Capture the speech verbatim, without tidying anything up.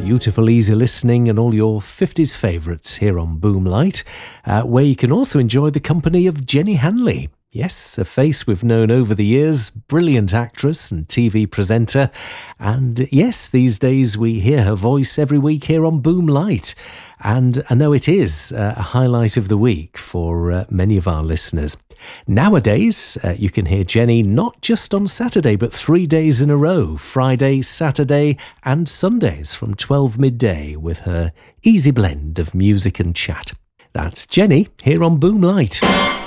beautiful easy listening and all your fifties favourites here on Boomlight, uh, where you can also enjoy the company of Jenny Hanley. Yes, a face we've known over the years, brilliant actress and T V presenter. And yes, these days we hear her voice every week here on Boomlight. And I know it is uh, a highlight of the week for uh, many of our listeners. Nowadays, uh, you can hear Jenny not just on Saturday, but three days in a row, Friday, Saturday and Sundays from twelve midday with her easy blend of music and chat. That's Jenny here on Boomlight.